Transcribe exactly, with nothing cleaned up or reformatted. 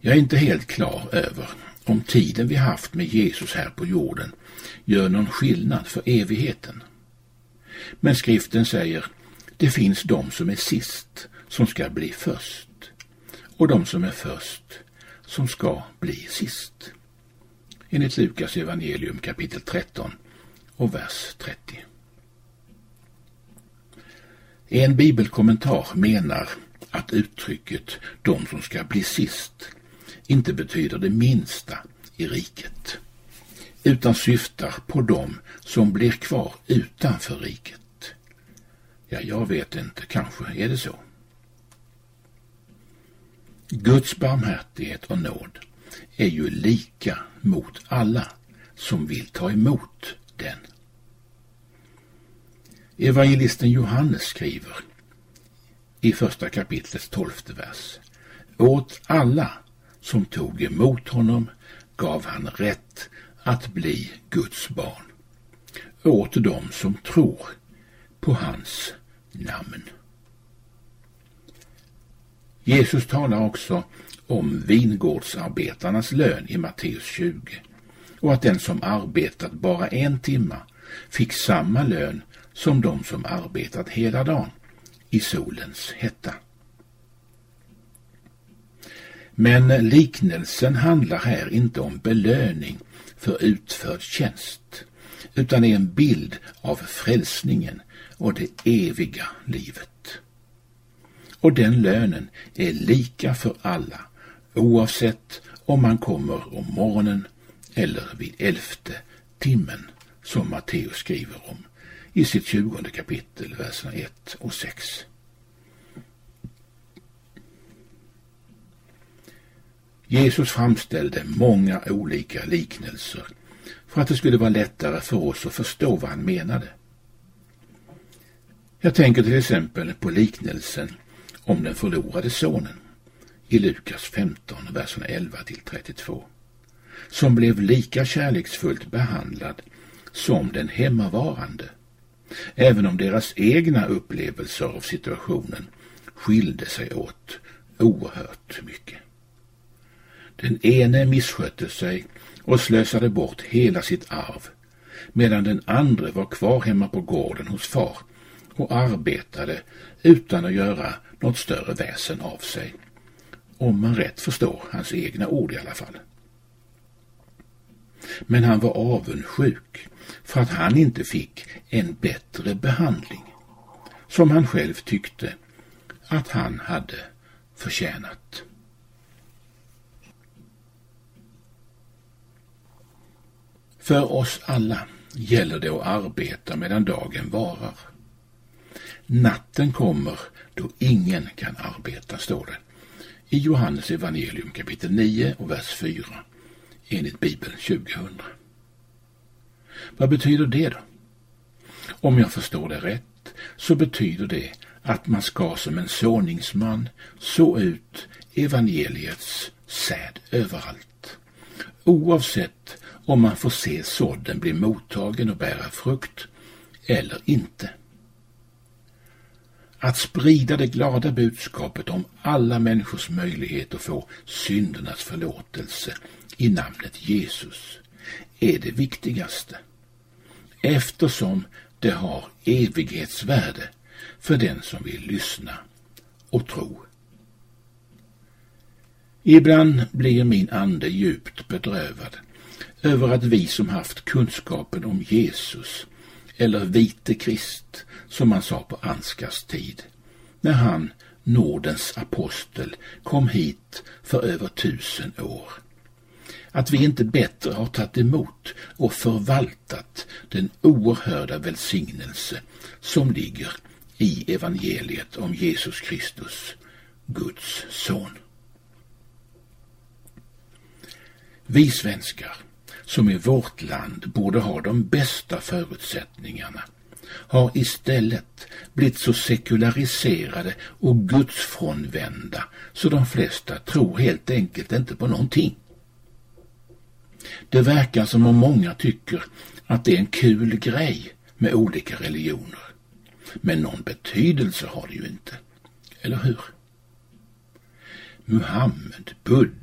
Jag är inte helt klar över om tiden vi haft med Jesus här på jorden gör någon skillnad för evigheten. Men skriften säger, det finns de som är sist som ska bli först och de som är först som ska bli sist. Enligt Lukas evangelium kapitel tretton och vers trettio. En bibelkommentar menar att uttrycket de som ska bli sist inte betyder det minsta i riket, utan syftar på dem som blir kvar utanför riket. Ja, jag vet inte, kanske är det så. Guds barmhärtighet och nåd är ju lika mot alla som vill ta emot den. Evangelisten Johannes skriver i första kapitlets tolfte vers: åt alla som tog emot honom gav han rätt att bli Guds barn, åt dem som tror på hans namn. Jesus talar också om vingårdsarbetarnas lön i Matteus tjugo och att den som arbetat bara en timma fick samma lön som de som arbetat hela dagen i solens hetta. Men liknelsen handlar här inte om belöning för utförd tjänst, utan är en bild av frälsningen och det eviga livet. Och den lönen är lika för alla, oavsett om man kommer om morgonen eller vid elfte timmen, som Matteus skriver om i sitt tjugonde kapitel, verserna ett och sex. Jesus framställde många olika liknelser för att det skulle vara lättare för oss att förstå vad han menade. Jag tänker till exempel på liknelsen om den förlorade sonen i Lukas femton, verserna elva till trettiotvå, som blev lika kärleksfullt behandlad som den hemmavarande, även om deras egna upplevelser av situationen skilde sig åt oerhört mycket. Den ene misskötte sig och slösade bort hela sitt arv, medan den andra var kvar hemma på gården hos far och arbetade utan att göra något större väsen av sig, om man rätt förstår hans egna ord i alla fall. Men han var avundsjuk för att han inte fick en bättre behandling, som han själv tyckte att han hade förtjänat. För oss alla gäller det att arbeta medan dagen varar. Natten kommer då ingen kan arbeta, står det i Johannes evangelium kapitel nio och vers fyra enligt Bibeln tjugohundra. Vad betyder det då? Om jag förstår det rätt så betyder det att man ska som en såningsman så ut evangeliets säd överallt, oavsett om man får se sådden bli mottagen och bära frukt eller inte. Att sprida det glada budskapet om alla människors möjlighet att få syndernas förlåtelse i namnet Jesus är det viktigaste, eftersom det har evighetsvärde för den som vill lyssna och tro. Ibland blir min ande djupt bedrövad över att vi som haft kunskapen om Jesus, eller vite Krist som man sa på Ansgars tid, när han, nådens apostel, kom hit för över tusen år, att vi inte bättre har tagit emot och förvaltat den oerhörda välsignelse som ligger i evangeliet om Jesus Kristus, Guds son. Vi svenskar, som i vårt land borde ha de bästa förutsättningarna, har istället blivit så sekulariserade och gudsfrånvända så de flesta tror helt enkelt inte på någonting. Det verkar som om många tycker att det är en kul grej med olika religioner, men någon betydelse har det ju inte, eller hur? Muhammed, Buddha,